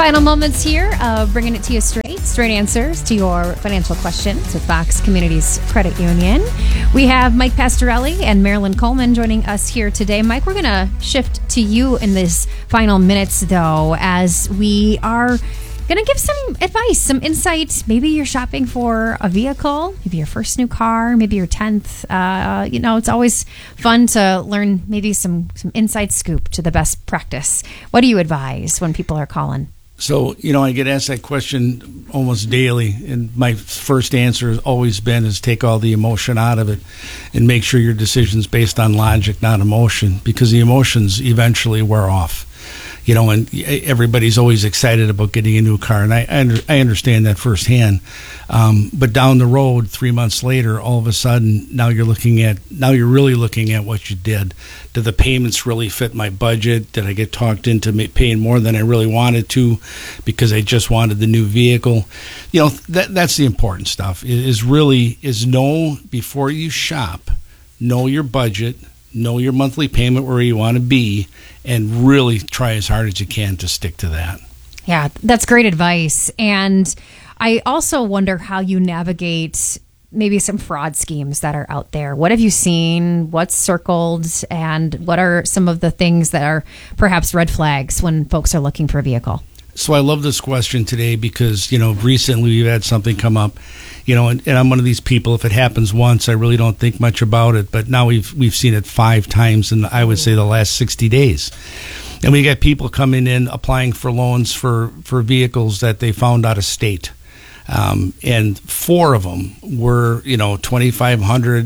Final moments here of bringing it to you straight answers to your financial questions with Fox Communities Credit Union. We have Mike Pastorelli and Marilyn Coleman joining us here today. Mike, we're going to shift to you in this final minutes, though, as we are going to give some advice, some insight. Maybe you're shopping for a vehicle, maybe your first new car, maybe your 10th. It's always fun to learn maybe some inside scoop to the best practice. What do you advise when people are calling? So, I get asked that question almost daily, and my first answer has always been is take all the emotion out of it and make sure your decision's based on logic, not emotion, because the emotions eventually wear off. And everybody's always excited about getting a new car, and I understand that firsthand. But down the road, 3 months later, all of a sudden, now you're really looking at what you did. Did the payments really fit my budget? Did I get talked into paying more than I really wanted to because I just wanted the new vehicle? That's the important stuff. Is know before you shop, know your budget, know your monthly payment where you want to be, and really try as hard as you can to stick to that. Yeah, that's great advice. And I also wonder how you navigate maybe some fraud schemes that are out there. What have you seen? What's circled? And what are some of the things that are perhaps red flags when folks are looking for a vehicle? So I love this question today because, recently we've had something come up, and I'm one of these people, if it happens once, I really don't think much about it. But now we've seen it 5 times in, I would say, the last 60 days. And we got people coming in applying for loans for vehicles that they found out of state. And 4 of them were, 2,500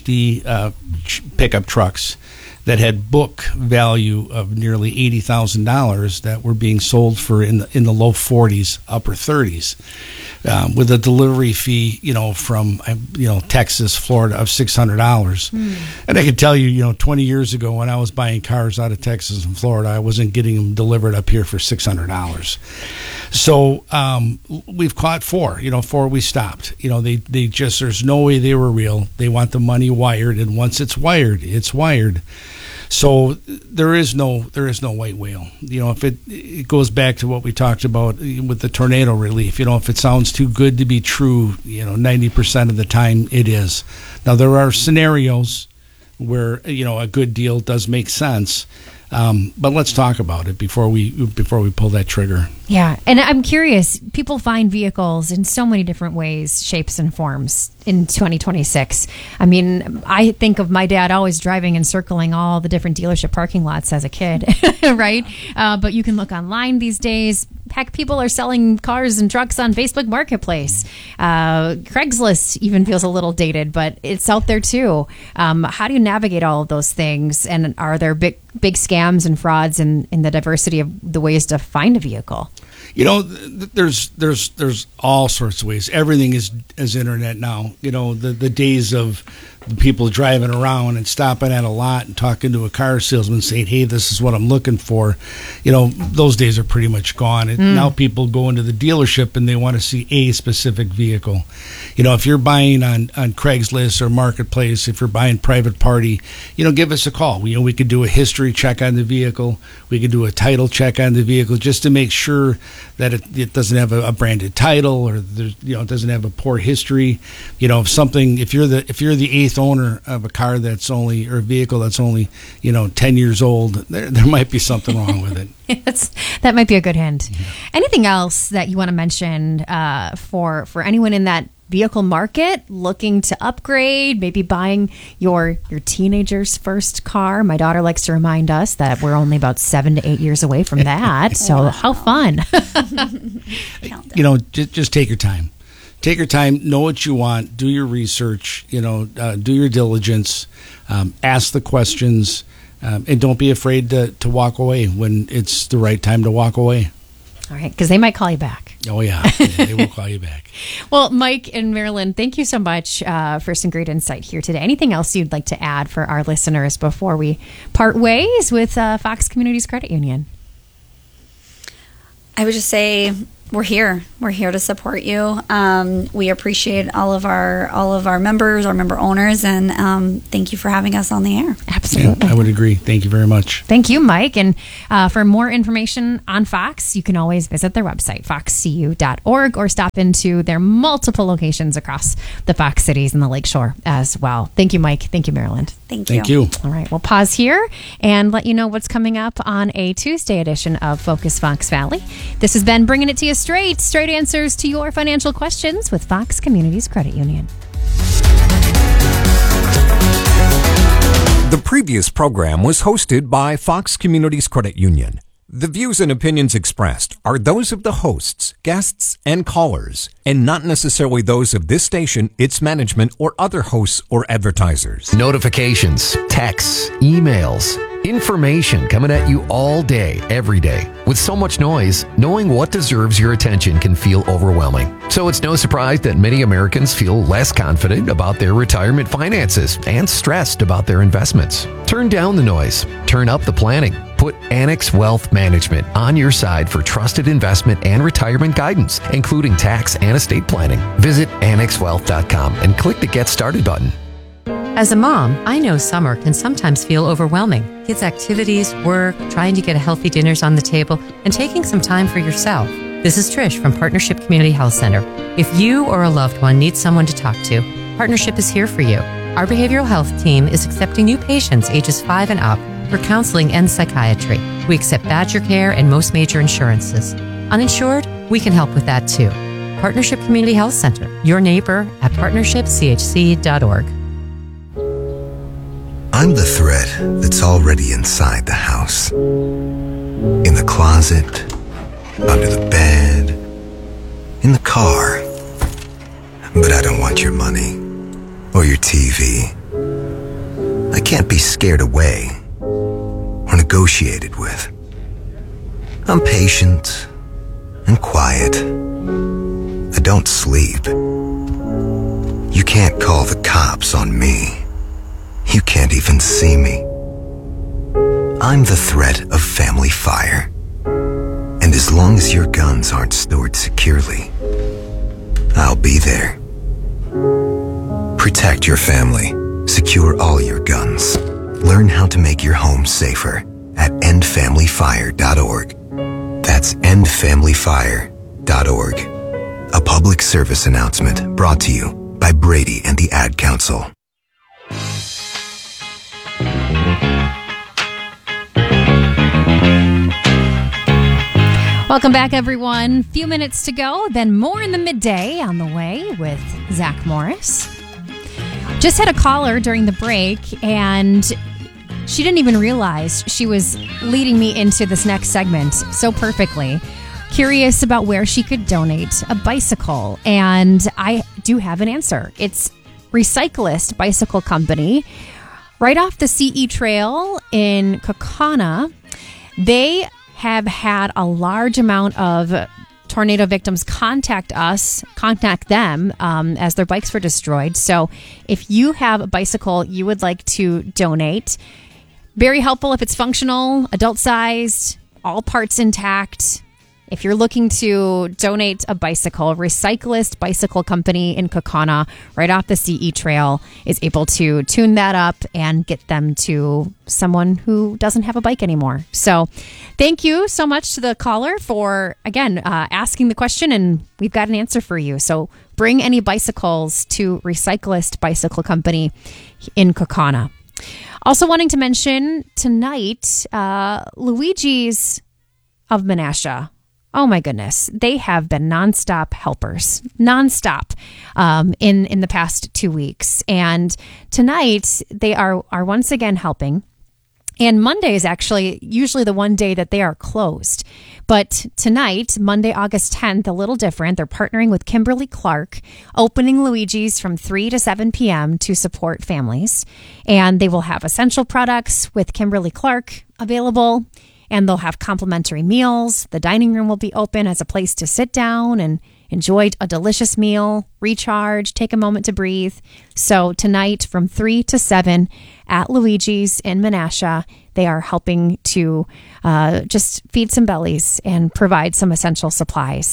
HD pickup trucks that had book value of nearly $80,000 that were being sold for in the low 40s, upper 30s, with a delivery fee, from Texas, Florida of $600. And I can tell you, 20 years ago when I was buying cars out of Texas and Florida, I wasn't getting them delivered up here for $600. So we've caught 4. 4 we stopped. They just, there's no way they were real. They want the money wired, and once it's wired, it's wired. So there is no white whale. If it goes back to what we talked about with the tornado relief. If it sounds too good to be true, 90% of the time it is. Now there are scenarios where a good deal does make sense. But let's talk about it before we pull that trigger. Yeah, and I'm curious, people find vehicles in so many different ways, shapes, and forms in 2026. I mean, I think of my dad always driving and circling all the different dealership parking lots as a kid, right? But you can look online these days. Heck, people are selling cars and trucks on Facebook Marketplace. Craigslist even feels a little dated, but it's out there too. How do you navigate all of those things? And are there big scams and frauds in the diversity of the ways to find a vehicle? There's all sorts of ways. Everything is internet now. The days of the people driving around and stopping at a lot and talking to a car salesman saying, hey, this is what I'm looking for. Those days are pretty much gone. Now people go into the dealership and they want to see a specific vehicle. If you're buying on Craigslist or Marketplace, if you're buying private party, give us a call. We could do a history check on the vehicle. We could do a title check on the vehicle just to make sure that it doesn't have a branded title or it doesn't have a poor history. If you're the eighth owner of a car or a vehicle that's only 10 years old, there might be something wrong with it. That might be a good hint. Yeah. Anything else that you want to mention for anyone in that vehicle market looking to upgrade, maybe buying your teenager's first car? My daughter likes to remind us that we're only about 7 to 8 years away from that. So wow. How fun. Just take your time. Take your time, know what you want, do your research, do your diligence, ask the questions, and don't be afraid to walk away when it's the right time to walk away. All right, because they might call you back. Oh, yeah, they will call you back. Well, Mike and Marilyn, thank you so much for some great insight here today. Anything else you'd like to add for our listeners before we part ways with Fox Communities Credit Union? I would just say we're here. We're here to support you. We appreciate all of our members, our member owners, and thank you for having us on the air. Absolutely. Yeah, I would agree. Thank you very much. Thank you, Mike. And for more information on Fox, you can always visit their website, foxcu.org, or stop into their multiple locations across the Fox cities and the Lakeshore as well. Thank you, Mike. Thank you, Maryland. Thank you. Thank you. All right, we'll pause here and let you know what's coming up on a Tuesday edition of Focus Fox Valley. This has been bringing it to you straight answers to your financial questions with Fox Communities Credit Union. The previous program was hosted by Fox Communities Credit Union. The views and opinions expressed are those of the hosts, guests, and callers, and not necessarily those of this station, its management, or other hosts or advertisers. Notifications, texts, emails, information coming at you all day, every day. With so much noise, knowing what deserves your attention can feel overwhelming. So it's no surprise that many Americans feel less confident about their retirement finances and stressed about their investments. Turn down the noise. Turn up the planning. Put Annex Wealth Management on your side for trusted investment and retirement guidance, including tax and estate planning. Visit annexwealth.com and click the Get Started button. As a mom, I know summer can sometimes feel overwhelming. Kids' activities, work, trying to get healthy dinners on the table, and taking some time for yourself. This is Trish from Partnership Community Health Center. If you or a loved one needs someone to talk to, Partnership is here for you. Our behavioral health team is accepting new patients ages 5 and up for counseling and psychiatry. We accept Badger Care and most major insurances. Uninsured? We can help with that too. Partnership Community Health Center, your neighbor at partnershipchc.org. I'm the thread that's already inside the house. In the closet, under the bed, in the car. But I don't want your money or your TV. I can't be scared away or negotiated with. I'm patient and quiet. I don't sleep. You can't call the cops on me. You can't even see me. I'm the threat of family fire. And as long as your guns aren't stored securely, I'll be there. Protect your family. Secure all your guns. Learn how to make your home safer at endfamilyfire.org. That's endfamilyfire.org. A public service announcement brought to you by Brady and the Ad Council. Welcome back, everyone. Few minutes to go, then more in the midday on the way with Zach Morris. Just had a caller during the break, and she didn't even realize she was leading me into this next segment so perfectly. Curious about where she could donate a bicycle, and I do have an answer. It's Recyclist Bicycle Company, right off the CE Trail in Kaukauna. They have had a large amount of tornado victims contact them as their bikes were destroyed. So if you have a bicycle you would like to donate, very helpful if it's functional, adult sized, all parts intact. If you're looking to donate a bicycle, Recyclist Bicycle Company in Kaukauna, right off the CE Trail, is able to tune that up and get them to someone who doesn't have a bike anymore. So thank you so much to the caller for, again, asking the question, and we've got an answer for you. So bring any bicycles to Recyclist Bicycle Company in Kaukauna. Also wanting to mention tonight, Luigi's of Menasha. Oh my goodness. They have been nonstop helpers, nonstop in the past 2 weeks. And tonight they are once again helping. And Monday is actually usually the one day that they are closed. But tonight, Monday, August 10th, a little different. They're partnering with Kimberly Clark, opening Luigi's from 3 to 7 p.m. to support families. And they will have essential products with Kimberly Clark available. And they'll have complimentary meals. The dining room will be open as a place to sit down and enjoy a delicious meal, recharge, take a moment to breathe. So tonight from 3 to 7 at Luigi's in Menasha, they are helping to just feed some bellies and provide some essential supplies.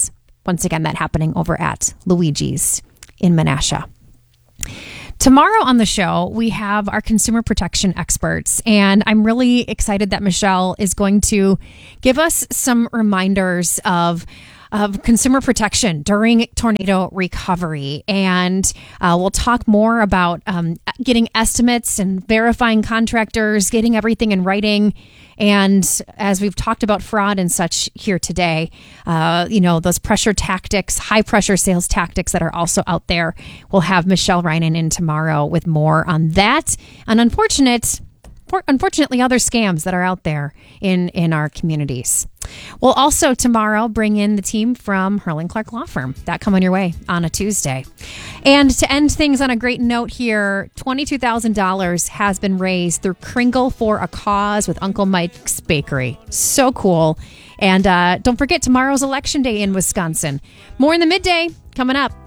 Once again, that happening over at Luigi's in Menasha. Tomorrow on the show, we have our consumer protection experts, and I'm really excited that Michelle is going to give us some reminders of consumer protection during tornado recovery. And we'll talk more about getting estimates and verifying contractors, getting everything in writing. And as we've talked about fraud and such here today, those pressure tactics, high pressure sales tactics that are also out there. We'll have Michelle Reinen in tomorrow with more on that. And unfortunately, other scams that are out there in our communities. We'll also tomorrow bring in the team from Hurling Clark Law Firm. That coming your way on a Tuesday. And to end things on a great note here, $22,000 has been raised through Kringle for a Cause with Uncle Mike's Bakery. So cool. And don't forget, tomorrow's Election Day in Wisconsin. More in the midday coming up.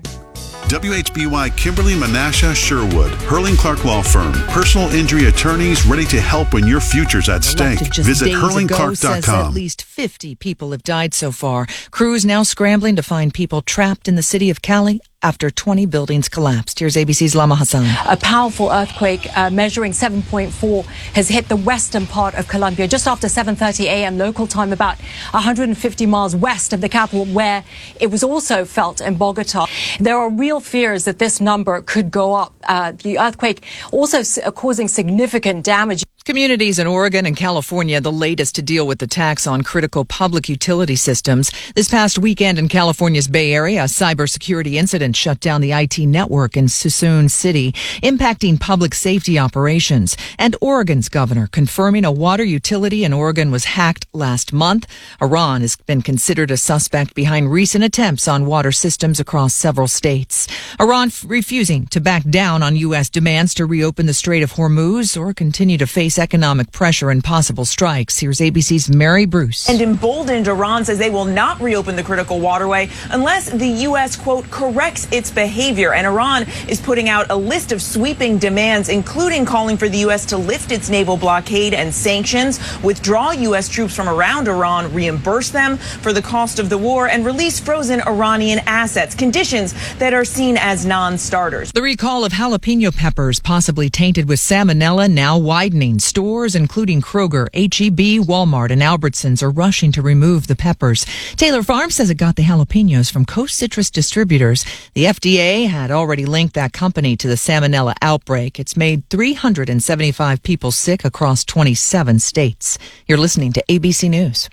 WHBY Kimberly, Menasha, Sherwood. Hurling Clark Law Firm. Personal injury attorneys ready to help when your future's at stake. Visit hurlingclark.com. At least 50 people have died so far. Crews now scrambling to find people trapped in the city of Cali after 20 buildings collapsed. Here's ABC's Lama Hassan. A powerful earthquake measuring 7.4 has hit the western part of Colombia just after 7:30 a.m. local time, about 150 miles west of the capital, where it was also felt in Bogota. There are real fears that this number could go up. The earthquake also causing significant damage. Communities in Oregon and California, the latest to deal with the tax on critical public utility systems. This past weekend in California's Bay Area, a cybersecurity incident shut down the IT network in Suisun City, impacting public safety operations. And Oregon's governor confirming a water utility in Oregon was hacked last month. Iran has been considered a suspect behind recent attempts on water systems across several states. Iran refusing to back down on U.S. demands to reopen the Strait of Hormuz or continue to face economic pressure and possible strikes. Here's ABC's Mary Bruce. And emboldened, Iran says they will not reopen the critical waterway unless the U.S., quote, corrects its behavior. And Iran is putting out a list of sweeping demands, including calling for the U.S. to lift its naval blockade and sanctions, withdraw U.S. troops from around Iran, reimburse them for the cost of the war, and release frozen Iranian assets, conditions that are seen as non-starters. The recall of jalapeno peppers possibly tainted with salmonella now widening. Stores, including Kroger, H-E-B, Walmart, and Albertsons, are rushing to remove the peppers. Taylor Farms says it got the jalapenos from Coast Citrus distributors. The FDA had already linked that company to the salmonella outbreak. It's made 375 people sick across 27 states. You're listening to ABC News.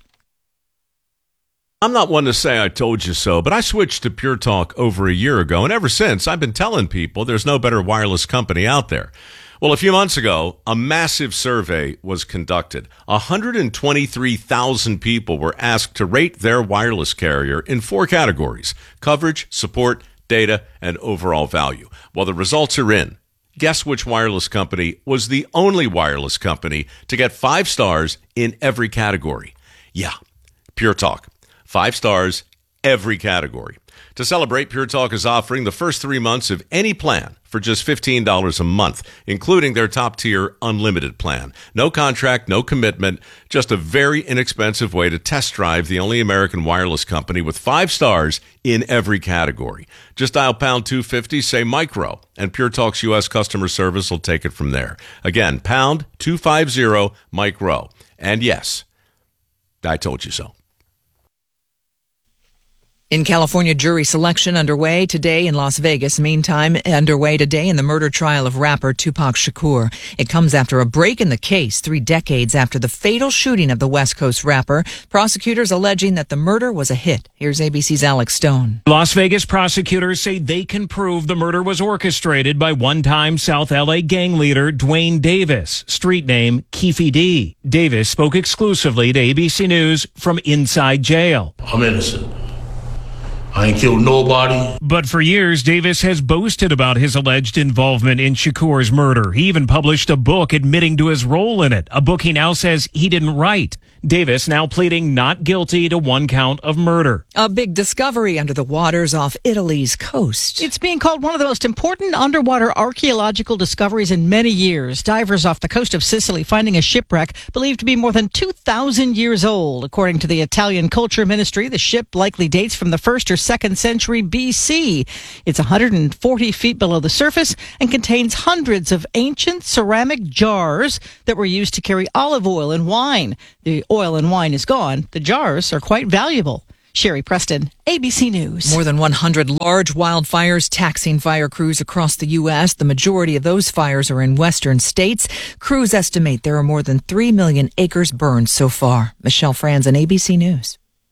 I'm not one to say I told you so, but I switched to Pure Talk over a year ago, and ever since, I've been telling people there's no better wireless company out there. Well, a few months ago, a massive survey was conducted. 123,000 people were asked to rate their wireless carrier in 4 categories: coverage, support, data, and overall value. Well, the results are in. Guess which wireless company was the only wireless company to get 5 stars in every category? Yeah, Pure Talk. 5 stars, every category. To celebrate, Pure Talk is offering the first 3 months of any plan for just $15 a month, including their top-tier unlimited plan. No contract, no commitment, just a very inexpensive way to test drive the only American wireless company with 5 stars in every category. Just dial pound 250, say micro, and Pure Talk's U.S. customer service will take it from there. Again, pound 250 micro. And yes, I told you so. In California, jury selection underway today in Las Vegas. Meantime, underway today in the murder trial of rapper Tupac Shakur. It comes after a break in the case 3 decades after the fatal shooting of the West Coast rapper. Prosecutors alleging that the murder was a hit. Here's ABC's Alex Stone. Las Vegas prosecutors say they can prove the murder was orchestrated by one-time South LA gang leader Dwayne Davis, street name Keefe D. Davis spoke exclusively to ABC News from inside jail. I'm innocent. I ain't killed nobody. But for years, Davis has boasted about his alleged involvement in Shakur's murder. He even published a book admitting to his role in it, a book he now says he didn't write. Davis now pleading not guilty to 1 count of murder. A big discovery under the waters off Italy's coast. It's being called one of the most important underwater archaeological discoveries in many years. Divers off the coast of Sicily finding a shipwreck believed to be more than 2,000 years old. According to the Italian Culture Ministry, the ship likely dates from the 1st or 2nd century BC. It's 140 feet below the surface and contains hundreds of ancient ceramic jars that were used to carry olive oil and wine. The oil and wine is gone. The jars are quite valuable. Sherry Preston, ABC News. More than 100 large wildfires taxing fire crews across the U.S. The majority of those fires are in western states. Crews estimate there are more than 3 million acres burned so far. Michelle Franzen, ABC News.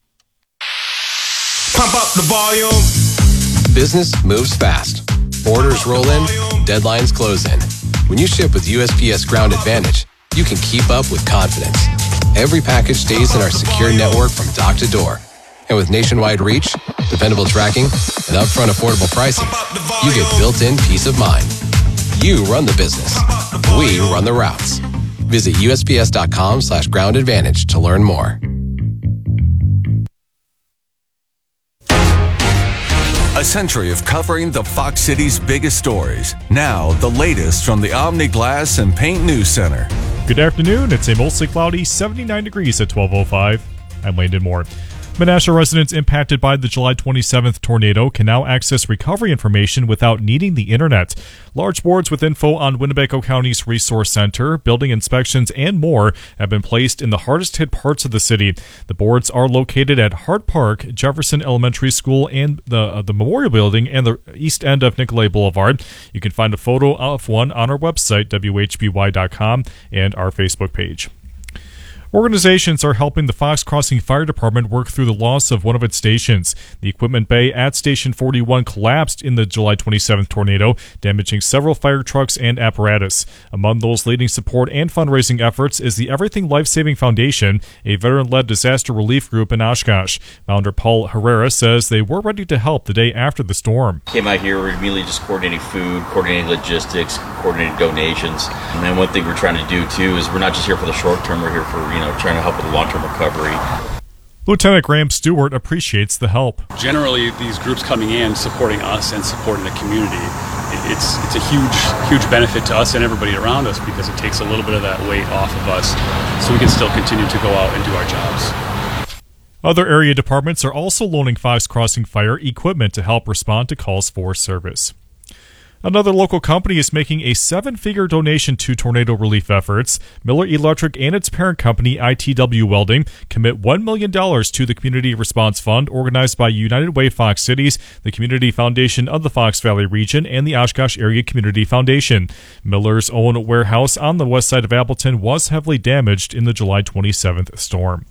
Pump up the volume. Business moves fast. Orders roll in, deadlines close in. When you ship with USPS Ground Advantage, you can keep up with confidence. Every package stays in our secure network from dock to door. And with nationwide reach, dependable tracking, and upfront affordable pricing, you get built-in peace of mind. You run the business. We run the routes. Visit USPS.com/Ground Advantage to learn more. A century of covering the Fox City's biggest stories. Now, the latest from the Omni Glass and Paint News Center. Good afternoon. It's a mostly cloudy 79 degrees at 12:05. I'm Landon Moore. Menasha residents impacted by the July 27th tornado can now access recovery information without needing the internet. Large boards with info on Winnebago County's Resource Center, building inspections, and more have been placed in the hardest hit parts of the city. The boards are located at Hart Park, Jefferson Elementary School, and the Memorial Building and the east end of Nicolay Boulevard. You can find a photo of one on our website, WHBY.com, and our Facebook page. Organizations are helping the Fox Crossing Fire Department work through the loss of one of its stations. The equipment bay at Station 41 collapsed in the July 27th tornado, damaging several fire trucks and apparatus. Among those leading support and fundraising efforts is the Everything Life-Saving Foundation, a veteran-led disaster relief group in Oshkosh. Founder Paul Herrera says they were ready to help the day after the storm. Came out here, we're immediately just coordinating food, coordinating logistics, coordinating donations. And then one thing we're trying to do, too, is we're not just here for the short term, we're here for, trying to help with the long-term recovery. Lieutenant Graham Stewart appreciates the help. Generally, these groups coming in, supporting us and supporting the community, it's a huge benefit to us and everybody around us because it takes a little bit of that weight off of us so we can still continue to go out and do our jobs. Other area departments are also loaning Fox Crossing Fire equipment to help respond to calls for service. Another local company is making a 7-figure donation to tornado relief efforts. Miller Electric and its parent company, ITW Welding, commit $1 million to the Community Response Fund organized by United Way Fox Cities, the Community Foundation of the Fox Valley region, and the Oshkosh Area Community Foundation. Miller's own warehouse on the west side of Appleton was heavily damaged in the July 27th storm.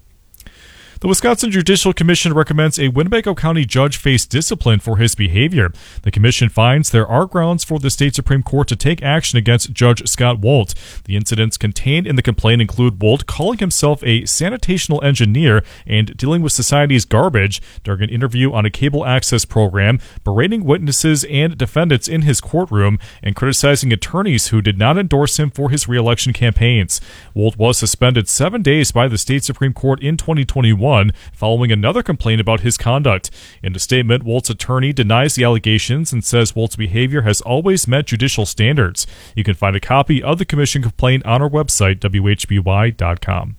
The Wisconsin Judicial Commission recommends a Winnebago County judge face discipline for his behavior. The commission finds there are grounds for the state Supreme Court to take action against Judge Scott Wolt. The incidents contained in the complaint include Wolt calling himself a sanitational engineer and dealing with society's garbage during an interview on a cable access program, berating witnesses and defendants in his courtroom, and criticizing attorneys who did not endorse him for his re-election campaigns. Wolt was suspended 7 days by the state Supreme Court in 2021. Following another complaint about his conduct. In a statement, Wolt's attorney denies the allegations and says Wolt's behavior has always met judicial standards. You can find a copy of the commission complaint on our website, WHBY.com.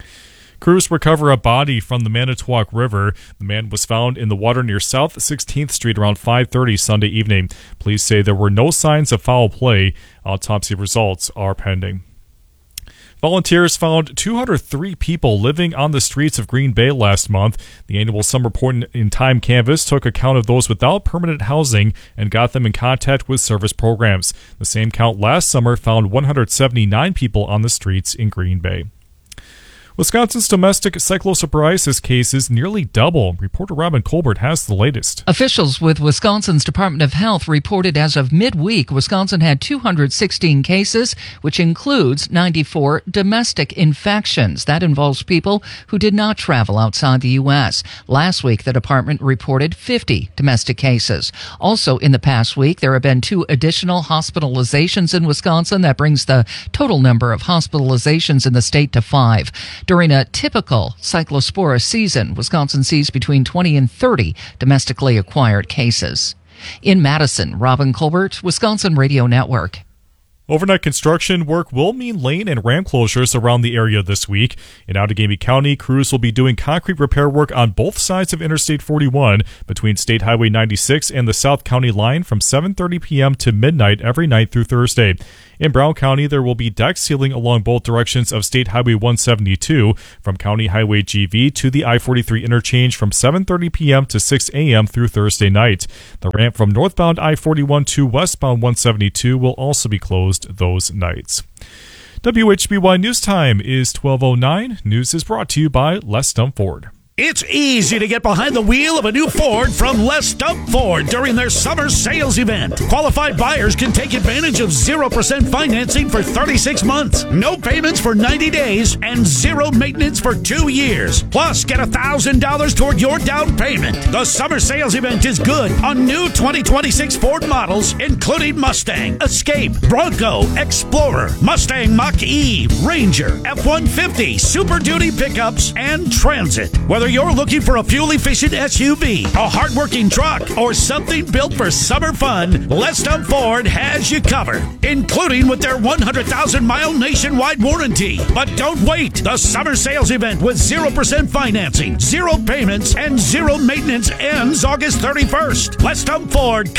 Crews recover a body from the Manitowoc River. The man was found in the water near South 16th Street around 5:30 Sunday evening. Police say there were no signs of foul play. Autopsy results are pending. Volunteers found 203 people living on the streets of Green Bay last month. The annual Summer Point in Time canvass took account of those without permanent housing and got them in contact with service programs. The same count last summer found 179 people on the streets in Green Bay. Wisconsin's domestic cyclopsoriasis cases nearly double. Reporter Robin Colbert has the latest. Officials with Wisconsin's Department of Health reported as of midweek, Wisconsin had 216 cases, which includes 94 domestic infections. That involves people who did not travel outside the U.S. Last week, the department reported 50 domestic cases. Also in the past week, there have been 2 additional hospitalizations in Wisconsin. That brings the total number of hospitalizations in the state to 5. During a typical cyclospora season, Wisconsin sees between 20 and 30 domestically acquired cases. In Madison, Robin Colbert, Wisconsin Radio Network. Overnight construction work will mean lane and ramp closures around the area this week. In Outagamie County, crews will be doing concrete repair work on both sides of Interstate 41 between State Highway 96 and the South County line from 7:30 p.m. to midnight every night through Thursday. In Brown County, there will be deck sealing along both directions of State Highway 172 from County Highway GV to the I-43 interchange from 7:30 p.m. to 6 a.m. through Thursday night. The ramp from northbound I-41 to westbound 172 will also be closed those nights. WHBY News Time is 12:09. News is brought to you by Les Stump Ford. It's easy to get behind the wheel of a new Ford from Les Stump Ford during their summer sales event. Qualified buyers can take advantage of 0% financing for 36 months, no payments for 90 days, and 0 maintenance for 2 years. Plus, get $1,000 toward your down payment. The summer sales event is good on new 2026 Ford models, including Mustang, Escape, Bronco, Explorer, Mustang Mach-E, Ranger, F-150, Super Duty pickups, and Transit. Whether you're looking for a fuel-efficient SUV, a hard-working truck, or something built for summer fun, Les Stump Ford has you covered, including with their 100,000-mile nationwide warranty. But don't wait. The summer sales event with 0% financing, 0 payments, and 0 maintenance ends August 31st. Les Stump Ford